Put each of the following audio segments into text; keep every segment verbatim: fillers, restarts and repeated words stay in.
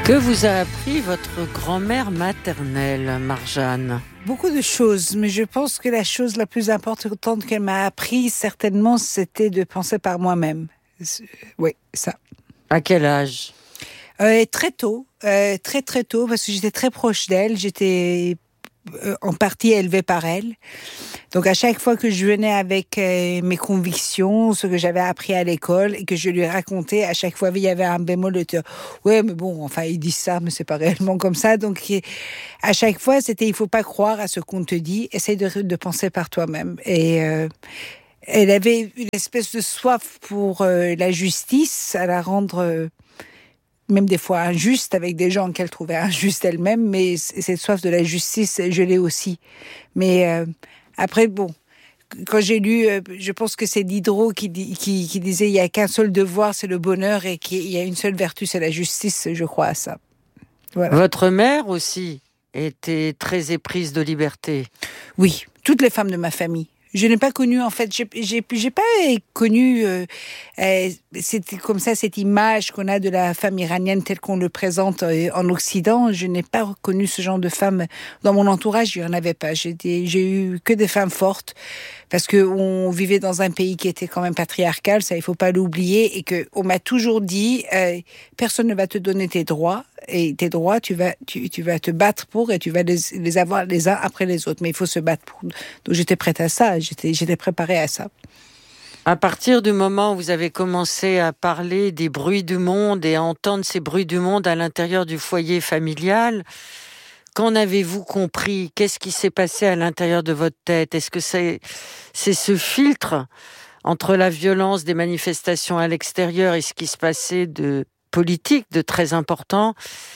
Que vous a appris votre grand-mère maternelle, Marjane ? Beaucoup de choses, mais je pense que la chose la plus importante qu'elle m'a appris, certainement, c'était de penser par moi-même. Oui, ça. À quel âge ? euh, Très tôt, euh, très très tôt, parce que j'étais très proche d'elle, j'étais euh, en partie élevée par elle. Donc à chaque fois que je venais avec euh, mes convictions, ce que j'avais appris à l'école, et que je lui racontais, à chaque fois il y avait un bémol de dire « ouais, mais bon, enfin ils disent ça, mais c'est pas réellement comme ça ». Donc à chaque fois, c'était « il faut pas croire à ce qu'on te dit, essaye de, de penser par toi-même ». Et euh, elle avait une espèce de soif pour euh, la justice, à la rendre... Euh, même des fois injuste, avec des gens qu'elle trouvait injustes elle-même, mais cette soif de la justice, je l'ai aussi. Mais euh, après, bon, quand j'ai lu, euh, je pense que c'est Diderot qui, qui, qui disait « il n'y a qu'un seul devoir, c'est le bonheur, et qu'il y a une seule vertu, c'est la justice », je crois à ça. Voilà. Votre mère aussi était très éprise de liberté. Oui, toutes les femmes de ma famille. Je n'ai pas connu, en fait, j'ai, j'ai, j'ai pas connu, euh, euh, c'était comme ça, cette image qu'on a de la femme iranienne telle qu'on le présente euh, en Occident. Je n'ai pas connu ce genre de femme dans mon entourage, il n'y en avait pas. J'ai, des, j'ai eu que des femmes fortes, parce qu'on vivait dans un pays qui était quand même patriarcal, ça il faut pas l'oublier, et qu'on m'a toujours dit, euh, personne ne va te donner tes droits, et tes droits, tu vas, tu, tu vas te battre pour, et tu vas les, les avoir les uns après les autres, mais il faut se battre pour. Donc j'étais prête à ça, j'étais, j'étais préparée à ça. À partir du moment où vous avez commencé à parler des bruits du monde et à entendre ces bruits du monde à l'intérieur du foyer familial, qu'en avez-vous compris ? Qu'est-ce qui s'est passé à l'intérieur de votre tête ? Est-ce que c'est, c'est ce filtre entre la violence des manifestations à l'extérieur et ce qui se passait de politique, de très important,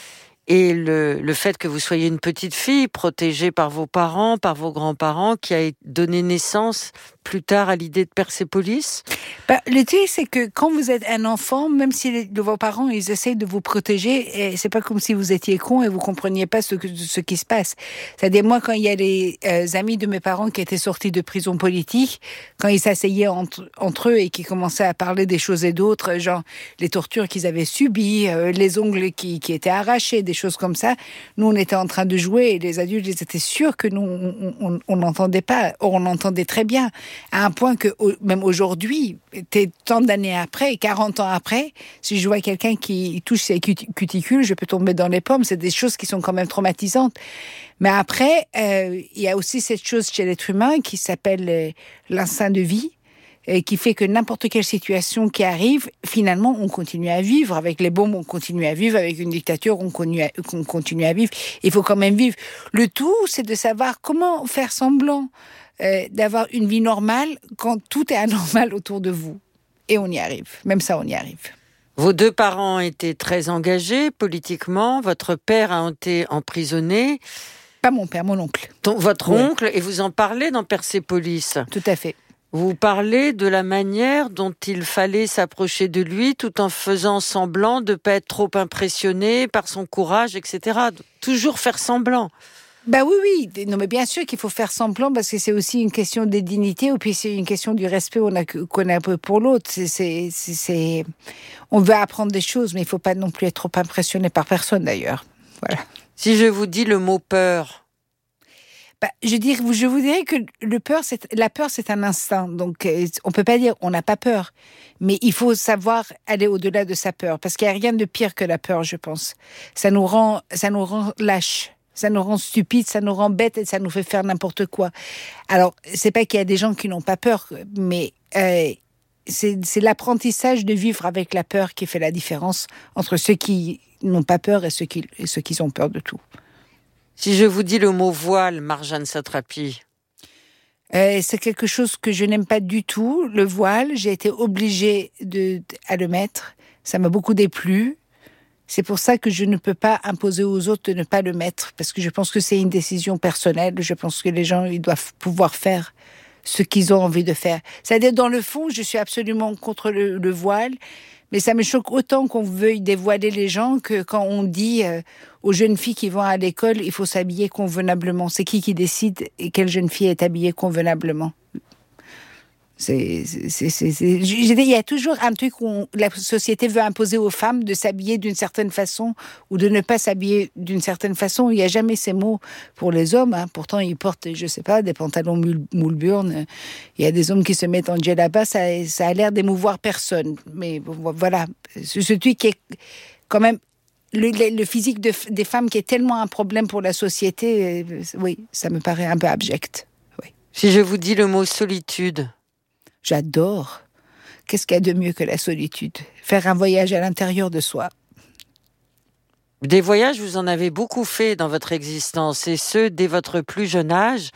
et le, le fait que vous soyez une petite fille protégée par vos parents, par vos grands-parents, qui a donné naissance plus tard à l'idée de Persépolis ? Bah, le truc, c'est que quand vous êtes un enfant, même si les, vos parents, ils essayent de vous protéger, et c'est pas comme si vous étiez con et vous compreniez pas ce, que, ce qui se passe. C'est-à-dire, moi, quand il y a les euh, amis de mes parents qui étaient sortis de prison politique, quand ils s'asseyaient entre, entre eux et qui commençaient à parler des choses et d'autres, genre les tortures qu'ils avaient subies, euh, les ongles qui, qui étaient arrachés, des choses comme ça, nous, on était en train de jouer et les adultes, ils étaient sûrs que nous, on n'entendait pas. Or, on entendait très bien. À un point que, même aujourd'hui, tant d'années après, quarante ans après, si je vois quelqu'un qui touche ses cuticules, je peux tomber dans les pommes. C'est des choses qui sont quand même traumatisantes. Mais après, euh, il y a aussi cette chose chez l'être humain qui s'appelle euh, l'instinct de vie, et qui fait que n'importe quelle situation qui arrive, finalement, on continue à vivre. Avec les bombes, on continue à vivre. Avec une dictature, on continue à, on continue à vivre. Il faut quand même vivre. Le tout, c'est de savoir comment faire semblant euh, d'avoir une vie normale quand tout est anormal autour de vous. Et on y arrive. Même ça, on y arrive. Vos deux parents étaient très engagés politiquement. Votre père a été emprisonné. Pas mon père, mon oncle. Ton, votre ouais. oncle, et vous en parlez dans Persépolis. Tout à fait. Vous parlez de la manière dont il fallait s'approcher de lui tout en faisant semblant de ne pas être trop impressionné par son courage, et cetera. Toujours faire semblant. Bah oui, oui. Non, mais bien sûr qu'il faut faire semblant parce que c'est aussi une question de dignité et puis c'est une question du respect qu'on a, qu'on a un peu pour l'autre. C'est, c'est, c'est, c'est... On veut apprendre des choses, mais il ne faut pas non plus être trop impressionné par personne d'ailleurs. Voilà. Si je vous dis le mot peur... Bah, je, dire, je vous dirais que le peur, c'est, la peur, c'est un instinct. Donc, euh, on peut pas dire on n'a pas peur. Mais il faut savoir aller au-delà de sa peur. Parce qu'il n'y a rien de pire que la peur, je pense. Ça nous rend, ça nous rend lâches. Ça nous rend stupides, ça nous rend bêtes et ça nous fait faire n'importe quoi. Alors, c'est pas qu'il y a des gens qui n'ont pas peur, mais euh, c'est, c'est l'apprentissage de vivre avec la peur qui fait la différence entre ceux qui n'ont pas peur et ceux qui, et ceux qui ont peur de tout. Si je vous dis le mot voile, Marjane Satrapi. Euh, c'est quelque chose que je n'aime pas du tout, le voile. J'ai été obligée de, à le mettre. Ça m'a beaucoup déplu. C'est pour ça que je ne peux pas imposer aux autres de ne pas le mettre, parce que je pense que c'est une décision personnelle. Je pense que les gens ils doivent pouvoir faire ce qu'ils ont envie de faire. C'est-à-dire, dans le fond, je suis absolument contre le, le voile, mais ça me choque autant qu'on veuille dévoiler les gens que quand on dit euh, aux jeunes filles qui vont à l'école, il faut s'habiller convenablement. C'est qui qui décide et quelle jeune fille est habillée convenablement ? C'est, c'est, c'est, c'est, je- il y a toujours un truc où on- la société veut imposer aux femmes de s'habiller d'une certaine façon ou de ne pas s'habiller d'une certaine façon. Il n'y a jamais ces mots pour les hommes. Hein. Pourtant, ils portent, je sais pas, des pantalons moule- moule-burn. Il y a des hommes qui se mettent en djellaba. Ça, ça a l'air d'émouvoir personne. Mais bon, voilà, ce, ce truc qui est quand même le, le- le physique de- des femmes qui est tellement un problème pour la société. euh, Oui, ça me paraît un peu abject. Oui. Si je vous dis le mot solitude, J'adore. Qu'est-ce qu'il y a de mieux que la solitude? Faire un voyage à l'intérieur de soi. des voyages, vous en avez beaucoup fait dans votre existence, et ce, dès votre plus jeune âge.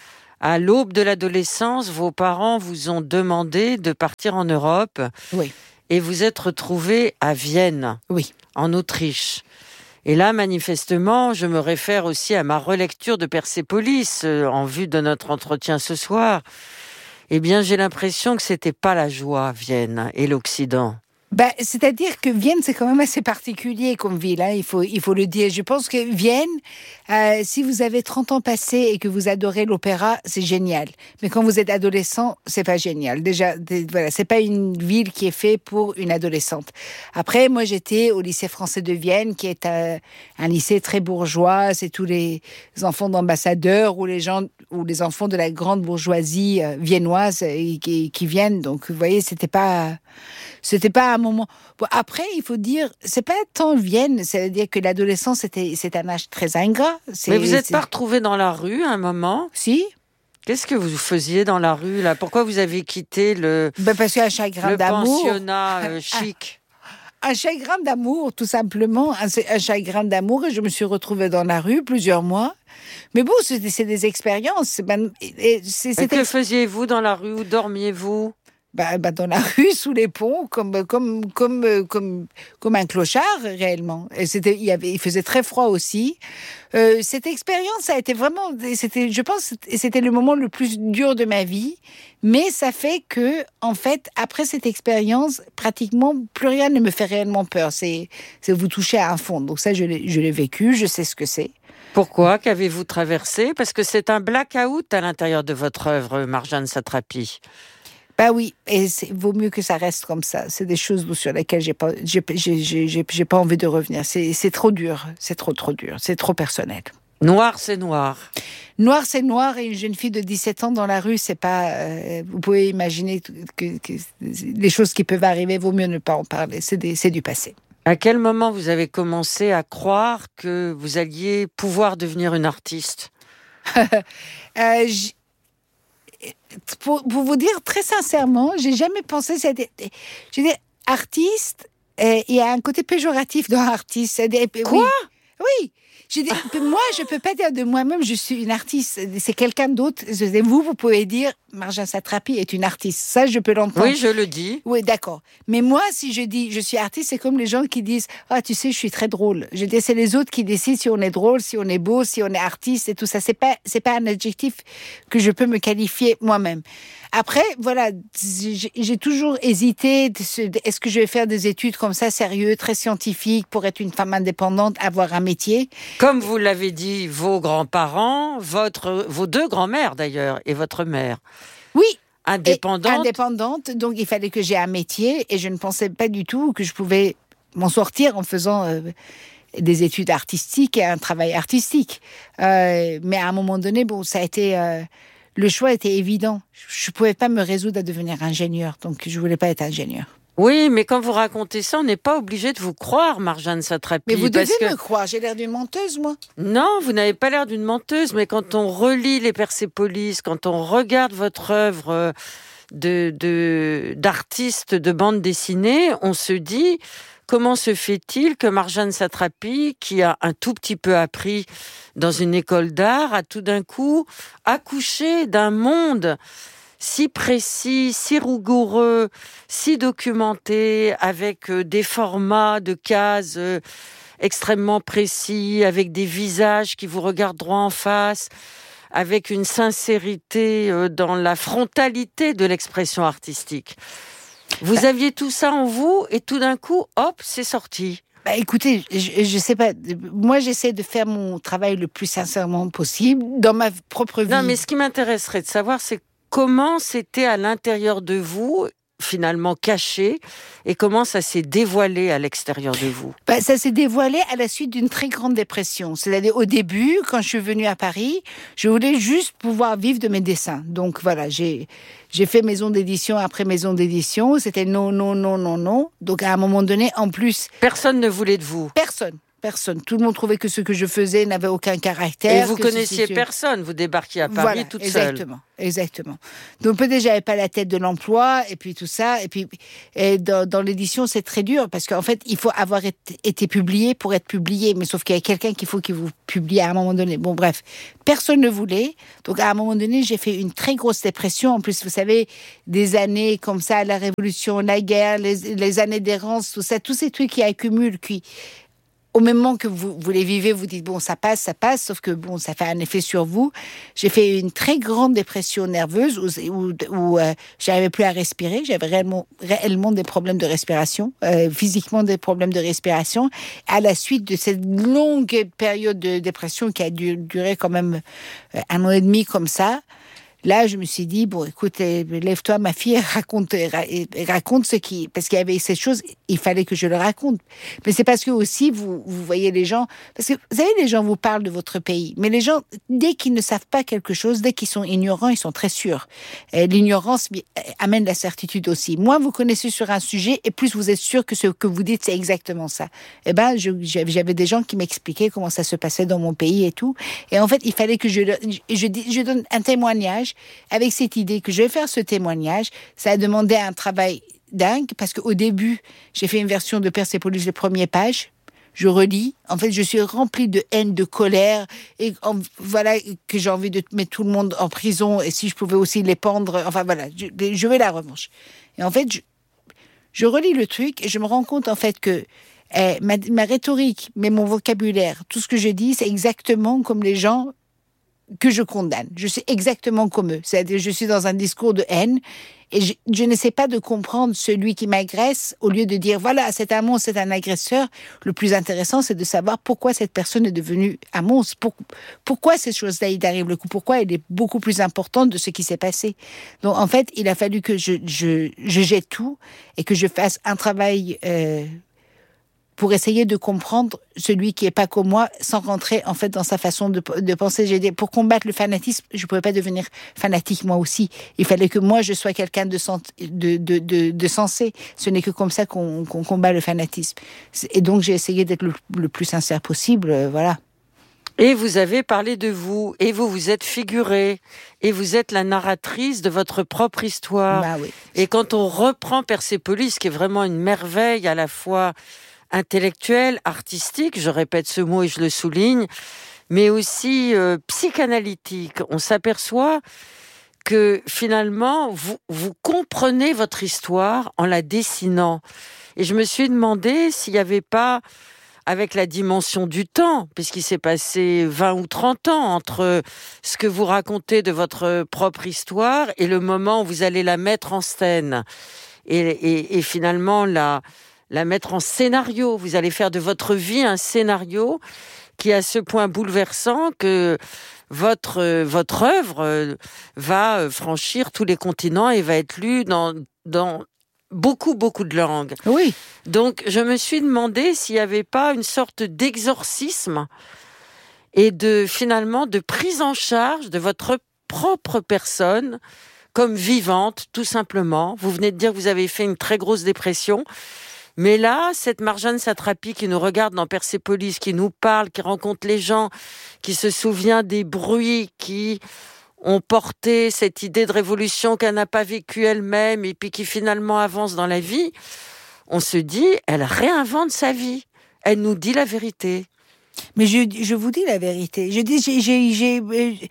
À l'aube de l'adolescence, vos parents vous ont demandé de partir en Europe Oui, et vous êtes retrouvés à Vienne, oui. en Autriche. Et là, manifestement, je me réfère aussi à ma relecture de Persépolis euh, en vue de notre entretien ce soir. Eh bien, j'ai l'impression que c'était pas la joie, Vienne et l'Occident. Ben, c'est-à-dire que Vienne, c'est quand même assez particulier comme ville, hein, il faut, il faut le dire. Je pense que Vienne, euh, si vous avez trente ans passés et que vous adorez l'opéra, c'est génial. Mais quand vous êtes adolescent, c'est pas génial. Déjà, des- voilà, c'est pas une ville qui est faite pour une adolescente. Après, moi, j'étais au lycée français de Vienne, qui est un, un lycée très bourgeois. C'est tous les enfants d'ambassadeurs ou les gens, ou les enfants de la grande bourgeoisie euh, viennoise euh, qui, qui viennent. Donc, vous voyez, c'était pas... C'était pas un moment. Bon, après, il faut dire, c'est pas tant Vienne, c'est-à-dire que l'adolescence, c'était, c'est un âge très ingrat. C'est, Mais vous n'êtes c'est- pas retrouvés dans la rue à un moment? Si, Qu'est-ce que vous faisiez dans la rue, là? Pourquoi vous avez quitté le, ben parce qu'un chagrin le d'amour, pensionnat euh, chic? un chagrin d'amour, tout simplement, un, un chagrin d'amour, et je me suis retrouvée dans la rue plusieurs mois. Mais bon, c'est, c'est des expériences. Ben, et- et c'est- Et c'était que faisiez-vous dans la rue? Où dormiez-vous? bah, bah, dans la rue, sous les ponts, comme, comme, comme, euh, comme, comme un clochard, réellement. Et c'était, il, y avait, il faisait très froid aussi. Euh, cette expérience, ça a été vraiment, c'était, je pense, c'était le moment le plus dur de ma vie. Mais ça fait que, en fait, après cette expérience, pratiquement plus rien ne me fait réellement peur. C'est, c'est vous toucher à un fond. Donc ça, je l'ai, je l'ai vécu, je sais ce que c'est. Pourquoi? Qu'avez-vous traversé? Parce que c'est un blackout à l'intérieur de votre œuvre, Marjane Satrapi. Bah oui, et c'est vaut mieux que ça reste comme ça. C'est des choses sur lesquelles j'ai pas, j'ai, j'ai, j'ai, j'ai, j'ai pas envie de revenir. C'est, c'est trop dur, c'est trop trop dur, c'est trop personnel. Noir, c'est noir. Noir, c'est noir, et une jeune fille de dix-sept ans dans la rue, c'est pas. euh, vous pouvez imaginer que, que les choses qui peuvent arriver, vaut mieux ne pas en parler. C'est, des, c'est du passé. À quel moment vous avez commencé à croire que vous alliez pouvoir devenir une artiste? Euh, j'- pour, pour vous dire très sincèrement, j'ai jamais pensé. C'était, je veux dire, artiste, euh, il y a un côté péjoratif dans artiste. C'est-à-dire- Quoi? Oui, oui. Je dis, moi, je peux pas dire de moi-même, je suis une artiste. C'est quelqu'un d'autre. Je dis, vous, vous pouvez dire, Marjane Satrapi est une artiste. Ça, je peux l'entendre. Oui, je le dis. Oui, d'accord. Mais moi, si je dis je suis artiste, c'est comme les gens qui disent ah, tu sais, je suis très drôle. Je dis c'est les autres qui décident si on est drôle, si on est beau, si on est artiste et tout ça. C'est pas c'est pas un adjectif que je peux me qualifier moi-même. Après, voilà, j'ai j'ai toujours hésité. Est-ce que je vais faire des études comme ça, sérieux, très scientifiques, pour être une femme indépendante, avoir un métier? Comme vous l'avez dit, vos grands-parents, votre, vos deux grands-mères d'ailleurs, et votre mère. Oui. Indépendante. Et indépendante, donc il fallait que j'ai un métier et je ne pensais pas du tout que je pouvais m'en sortir en faisant euh, des études artistiques et un travail artistique. Euh, mais à un moment donné, bon, ça a été euh, le choix était évident. Je ne pouvais pas me résoudre à devenir ingénieur, donc je voulais pas être ingénieur. Oui, mais quand vous racontez ça, on n'est pas obligé de vous croire, Marjane Satrapi. Mais vous devez parce que... me croire, j'ai l'air d'une menteuse, moi. Non, vous n'avez pas l'air d'une menteuse, mais quand on relit les Persépolis, quand on regarde votre œuvre de, de, d'artiste de bande dessinée, on se dit, comment se fait-il que Marjane Satrapi, qui a un tout petit peu appris dans une école d'art, a tout d'un coup accouché d'un monde si précis, si rigoureux, si documenté, avec des formats de cases extrêmement précis, avec des visages qui vous regardent droit en face, avec une sincérité dans la frontalité de l'expression artistique. Vous aviez tout ça en vous et tout d'un coup, hop, c'est sorti. Bah, écoutez, je, je sais pas. Moi, j'essaie de faire mon travail le plus sincèrement possible dans ma propre vie. Non, mais ce qui m'intéresserait de savoir, c'est comment c'était à l'intérieur de vous, finalement caché, et comment ça s'est dévoilé à l'extérieur de vous? Bah, ça s'est dévoilé à la suite d'une très grande dépression. C'est-à-dire au début, quand je suis venue à Paris, je voulais juste pouvoir vivre de mes dessins. Donc voilà, j'ai j'ai fait maison d'édition après maison d'édition. C'était non, non, non, non, non. Donc à un moment donné, en plus... Personne ne voulait de vous? Personne. Personne. Tout le monde trouvait que ce que je faisais n'avait aucun caractère. Et vous connaissiez ceci, personne, vous débarquiez à Paris voilà, toute exactement, seule. Exactement. Donc peut-être j'avais pas la tête de l'emploi et puis tout ça. Et puis et dans, dans l'édition c'est très dur parce qu'en fait il faut avoir été, été publié pour être publié. Mais sauf qu'il y a quelqu'un qu'il faut qu'il vous publie à un moment donné. Bon bref, personne ne voulait. Donc à un moment donné j'ai fait une très grosse dépression. En plus vous savez des années comme ça, la révolution, la guerre, les, les années d'errance, tout ça, tous ces trucs qui accumulent, qui au moment que vous, vous les vivez, vous dites, bon, ça passe, ça passe, sauf que, bon, ça fait un effet sur vous. J'ai fait une très grande dépression nerveuse où, où, où euh, j'arrivais plus à respirer. J'avais réellement, réellement des problèmes de respiration, euh, physiquement des problèmes de respiration. À la suite de cette longue période de dépression qui a du, duré quand même euh, un an et demi comme ça, là, je me suis dit, bon, écoute, lève-toi, ma fille, raconte, raconte ce qui... Parce qu'il y avait ces choses, il fallait que je le raconte. Mais c'est parce que aussi, vous, vous voyez les gens... Parce que, vous savez, les gens vous parlent de votre pays. Mais les gens, dès qu'ils ne savent pas quelque chose, dès qu'ils sont ignorants, ils sont très sûrs. Et l'ignorance amène la certitude aussi. Moins vous connaissez sur un sujet, et plus vous êtes sûr que ce que vous dites, c'est exactement ça. Eh ben, je, j'avais des gens qui m'expliquaient comment ça se passait dans mon pays et tout. Et en fait, il fallait que je... Je, je, je donne un témoignage avec cette idée que je vais faire ce témoignage. Ça a demandé un travail dingue parce qu'au début, j'ai fait une version de Persépolis, les premières pages. Je relis. En fait, je suis remplie de haine, de colère et en, voilà que j'ai envie de mettre tout le monde en prison et si je pouvais aussi les pendre. Enfin voilà, je, je vais la revanche. Et en fait, je, je relis le truc et je me rends compte en fait que eh, ma, ma rhétorique, mais mon vocabulaire, tout ce que je dis, c'est exactement comme les gens que je condamne. Je suis exactement comme eux. C'est-à-dire, je suis dans un discours de haine et je, je n'essaie pas de comprendre celui qui m'agresse au lieu de dire, voilà, c'est un monstre, c'est un agresseur. Le plus intéressant, c'est de savoir pourquoi cette personne est devenue un monstre. Pour, pourquoi ces choses-là, il arrive le coup. Pourquoi elle est beaucoup plus importante de ce qui s'est passé. Donc, en fait, il a fallu que je, je, je jette tout et que je fasse un travail... Euh, pour essayer de comprendre celui qui est pas comme moi, sans rentrer en fait dans sa façon de, de penser. J'ai dit, pour combattre le fanatisme, je pouvais pas devenir fanatique moi aussi. Il fallait que moi je sois quelqu'un de, de, de, de, de sensé. Ce n'est que comme ça qu'on, qu'on combat le fanatisme. Et donc j'ai essayé d'être le, le plus sincère possible, euh, voilà. Et vous avez parlé de vous, et vous vous êtes figurée, et vous êtes la narratrice de votre propre histoire. Bah oui. Et quand on reprend Persépolis, qui est vraiment une merveille à la fois intellectuelle, artistique, je répète ce mot et je le souligne, mais aussi euh, psychanalytique, on s'aperçoit que finalement, vous, vous comprenez votre histoire en la dessinant. Et je me suis demandé s'il n'y avait pas, avec la dimension du temps, puisqu'il s'est passé vingt ou trente ans entre ce que vous racontez de votre propre histoire et le moment où vous allez la mettre en scène. Et, et, et finalement, la, la mettre en scénario. Vous allez faire de votre vie un scénario qui est à ce point bouleversant que votre, votre œuvre va franchir tous les continents et va être lue dans... dans beaucoup, beaucoup de langues. Oui. Donc, je me suis demandé s'il n'y avait pas une sorte d'exorcisme et de, finalement, de prise en charge de votre propre personne comme vivante, tout simplement. Vous venez de dire que vous avez fait une très grosse dépression. Mais là, cette Marjane Satrapi qui nous regarde dans Persépolis, qui nous parle, qui rencontre les gens, qui se souvient des bruits, qui ont porté cette idée de révolution qu'elle n'a pas vécue elle-même et puis qui finalement avance dans la vie, on se dit, elle réinvente sa vie. Elle nous dit la vérité. Mais je, je vous dis la vérité. Je dis, j'ai, j'ai, j'ai,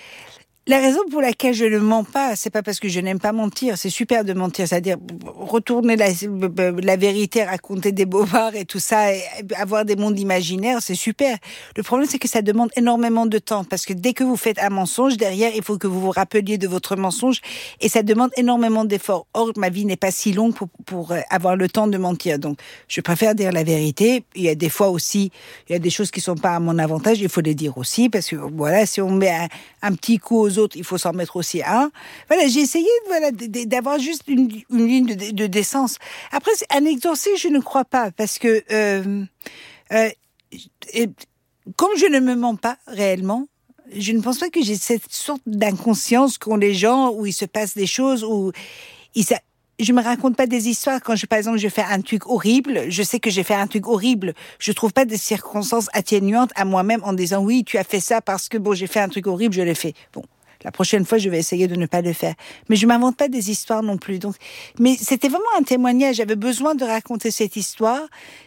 la raison pour laquelle je ne mens pas, c'est pas parce que je n'aime pas mentir. C'est super de mentir, c'est-à-dire retourner la, la vérité, raconter des bobards et tout ça, et avoir des mondes imaginaires, c'est super. Le problème, c'est que ça demande énormément de temps, parce que dès que vous faites un mensonge, derrière, il faut que vous vous rappeliez de votre mensonge, et ça demande énormément d'efforts. Or, ma vie n'est pas si longue pour, pour avoir le temps de mentir. Donc, je préfère dire la vérité. Il y a des fois aussi, il y a des choses qui sont pas à mon avantage, il faut les dire aussi, parce que voilà, si on met un, un petit coup aux autres, il faut s'en mettre aussi un. Voilà, j'ai essayé voilà, d'avoir juste une, une ligne de, de décence. Après, un exorcisme, je ne crois pas, parce que euh, euh, et, comme je ne me mens pas réellement, je ne pense pas que j'ai cette sorte d'inconscience qu'ont les gens, où il se passe des choses, où ils... Je me raconte pas des histoires quand je, par exemple, je fais un truc horrible. Je sais que j'ai fait un truc horrible. Je trouve pas des circonstances atténuantes à moi-même en disant oui, tu as fait ça parce que bon, j'ai fait un truc horrible, je l'ai fait. Bon, la prochaine fois, je vais essayer de ne pas le faire. Mais je m'invente pas des histoires non plus. Donc, mais c'était vraiment un témoignage. J'avais besoin de raconter cette histoire.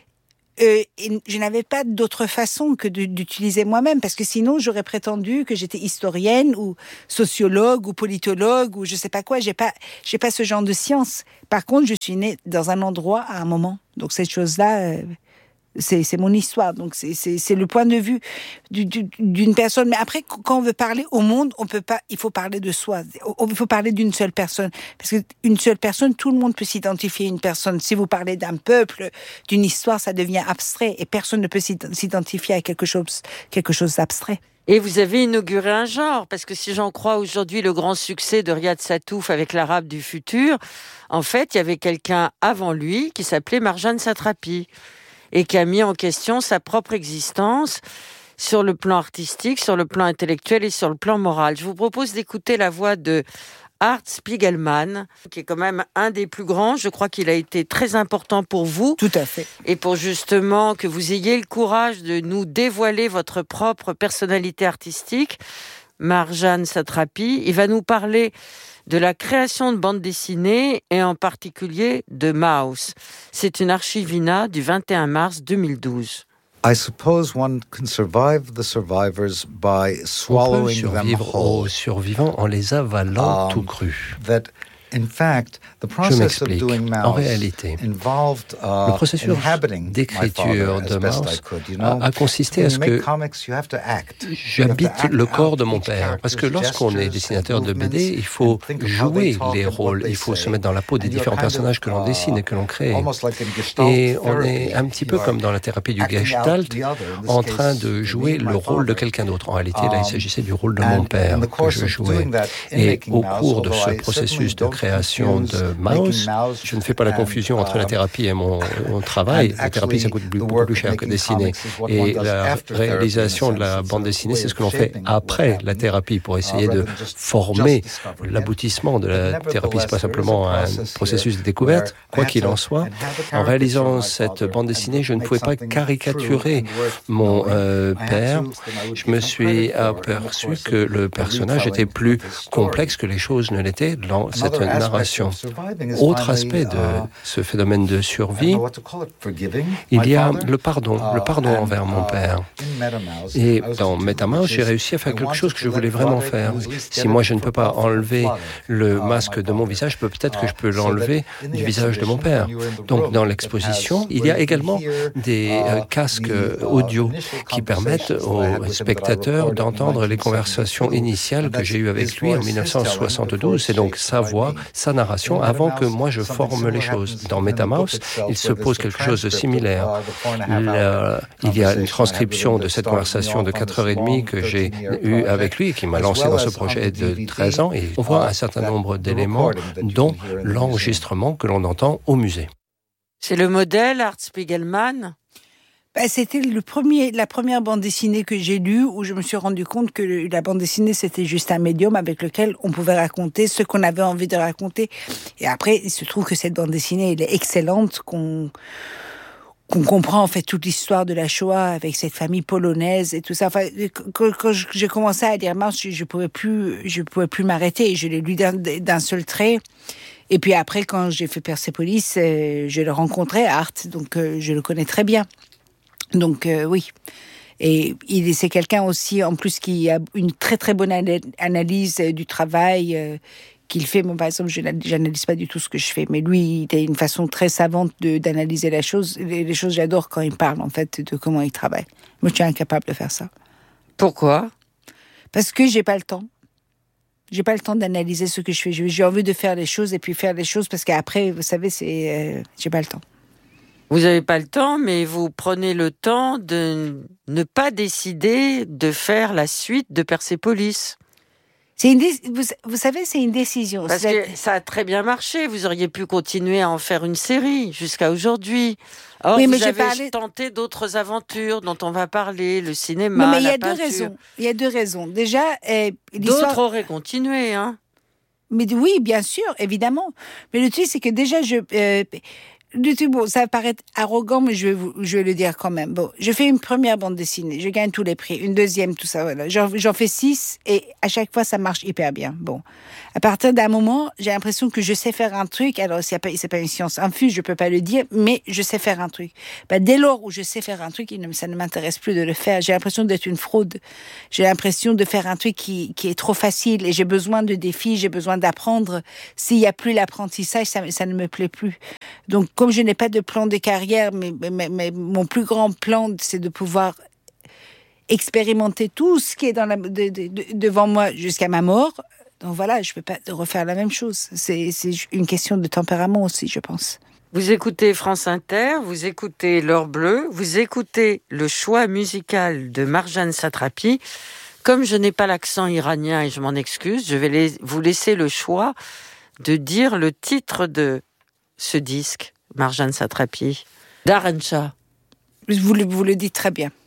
Euh, et je n'avais pas d'autre façon que de, d'utiliser moi-même, parce que sinon j'aurais prétendu que j'étais historienne ou sociologue ou politologue ou je sais pas quoi. J'ai pas, j'ai pas ce genre de science. Par contre, je suis née dans un endroit à un moment, donc cette chose-là, euh, c'est, c'est mon histoire. Donc c'est, c'est, c'est le point de vue du, du, d'une personne. Mais après, quand on veut parler au monde, on peut pas. Il faut parler de soi. Il faut parler d'une seule personne, parce que une seule personne, tout le monde peut s'identifier à une personne. Si vous parlez d'un peuple, d'une histoire, ça devient abstrait et personne ne peut s'identifier à quelque chose, quelque chose d'abstrait. Et vous avez inauguré un genre, parce que si j'en crois aujourd'hui le grand succès de Riyad Sattouf avec l'Arabe du futur, en fait, il y avait quelqu'un avant lui qui s'appelait Marjane Satrapi et qui a mis en question sa propre existence sur le plan artistique, sur le plan intellectuel et sur le plan moral. Je vous propose d'écouter la voix de Art Spiegelman, qui est quand même un des plus grands. Je crois qu'il a été très important pour vous. Tout à fait. Et pour justement que vous ayez le courage de nous dévoiler votre propre personnalité artistique. Marjane Satrapi, il va nous parler de la création de bandes dessinées et en particulier de Maus. C'est une archivina du vingt et un mars deux mille douze. I suppose one can survive the survivors by swallowing them whole. On peut survivre aux survivants en les avalant um, tout crus. That in fact, the process of doing Maus en réalité, involved, uh, le processus d'écriture de Maus you know? a, a consisté à ce que j'habite le corps de mon père. Parce que lorsqu'on est dessinateur de B D, il faut jouer les rôles, il faut se mettre dans la peau des différents personnages que l'on dessine et que l'on crée. Et on est un petit peu comme dans la thérapie du Gestalt, en train de jouer le rôle de quelqu'un d'autre. En réalité, là, il s'agissait du rôle de mon père que je jouais. Et au cours de ce processus de création de Maus, je ne fais pas la confusion entre la thérapie et mon, mon travail. La thérapie, ça coûte beaucoup plus cher que dessiner. Et la réalisation de la bande dessinée, c'est ce que l'on fait après la thérapie pour essayer de former l'aboutissement de la thérapie. C'est pas simplement un processus de découverte. Quoi qu'il en soit, en réalisant cette bande dessinée, je ne pouvais pas caricaturer mon euh, père. Je me suis aperçu que le personnage était plus complexe que les choses ne l'étaient dans cette narration. Autre aspect de ce phénomène de survie, il y a le pardon, le pardon envers mon père. Et dans MetaMaus, j'ai réussi à faire quelque chose que je voulais vraiment faire. Si moi je ne peux pas enlever le masque de mon visage, peut-être que je peux l'enlever du visage de mon père. Donc dans l'exposition, il y a également des euh, casques audio qui permettent aux spectateurs d'entendre les conversations initiales que j'ai eues avec lui en dix-neuf cent soixante-douze. C'est donc sa voix, sa narration, avant que moi je forme les choses. Dans MetaMaus, il se pose quelque chose de similaire. Le, il y a une transcription de cette conversation de quatre heures trente que j'ai eue avec lui et qui m'a lancé dans ce projet de treize ans. Et on voit un certain nombre d'éléments, dont l'enregistrement que l'on entend au musée. C'est le modèle, Art Spiegelman ? Ben, c'était le premier, la première bande dessinée que j'ai lue où je me suis rendu compte que le, la bande dessinée, c'était juste un médium avec lequel on pouvait raconter ce qu'on avait envie de raconter. Et après, il se trouve que cette bande dessinée, elle est excellente, qu'on, qu'on comprend en fait toute l'histoire de la Shoah avec cette famille polonaise et tout ça. Enfin, quand, quand j'ai commencé à lire Maus, je, je pouvais plus, je pouvais plus m'arrêter. Je l'ai lu d'un, d'un seul trait. Et puis après, quand j'ai fait Persepolis, euh, je le rencontrais, Art, donc euh, je le connais très bien. Donc euh, oui, et il c'est quelqu'un aussi en plus qui a une très très bonne analyse du travail euh, qu'il fait. Moi par exemple, je n'analyse pas du tout ce que je fais, mais lui, il a une façon très savante de, d'analyser la chose. Les, les choses, j'adore quand il parle en fait de comment il travaille. Moi, je suis incapable de faire ça. Pourquoi ? Parce que j'ai pas le temps. J'ai pas le temps d'analyser ce que je fais. J'ai envie de faire les choses et puis faire les choses parce qu'après, vous savez, c'est euh, j'ai pas le temps. Vous n'avez pas le temps, mais vous prenez le temps de ne pas décider de faire la suite de Persepolis. C'est une dé- vous, vous savez, c'est une décision. Parce c'est... que ça a très bien marché. Vous auriez pu continuer à en faire une série jusqu'à aujourd'hui. Or, oui, mais vous j'ai avez parlé... tenté d'autres aventures dont on va parler, le cinéma, non, mais il y la a peinture. deux raisons. Il y a deux raisons. Déjà, euh, d'autres auraient continué, hein. Mais oui, bien sûr, évidemment. Mais le truc, c'est que déjà, je... Euh, du tout, bon, ça va paraître arrogant, mais je vais, vous, je vais le dire quand même. Bon, je fais une première bande dessinée, je gagne tous les prix, une deuxième, tout ça, voilà. J'en, j'en fais six et à chaque fois, ça marche hyper bien. Bon, à partir d'un moment, j'ai l'impression que je sais faire un truc. Alors, c'est pas, c'est pas une science infuse, je peux pas le dire, mais je sais faire un truc. Ben, dès lors où je sais faire un truc, il ne, ça ne m'intéresse plus de le faire. J'ai l'impression d'être une fraude. J'ai l'impression de faire un truc qui, qui est trop facile et j'ai besoin de défis, j'ai besoin d'apprendre. S'il y a plus l'apprentissage, ça, ça ne me plaît plus. Donc, comme je n'ai pas de plan de carrière, mais, mais, mais mon plus grand plan, c'est de pouvoir expérimenter tout ce qui est dans la, de, de, de, devant moi jusqu'à ma mort. Donc voilà, je ne peux pas refaire la même chose. C'est, c'est une question de tempérament aussi, je pense. Vous écoutez France Inter, vous écoutez L'Heure Bleue, vous écoutez le choix musical de Marjane Satrapi. Comme je n'ai pas l'accent iranien et je m'en excuse, je vais les, vous laisser le choix de dire le titre de ce disque. Marjane Satrapi, Daran Shah. Vous le, vous le dites très bien.